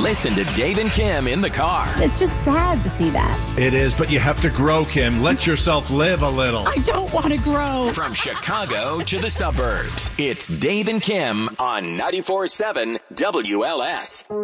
Listen to Dave and Kim in the car. It's just sad to see that. It is, but you have to grow, Kim. Let yourself live a little. I don't want to grow. From Chicago to the suburbs, it's Dave and Kim on 94.7 WLS.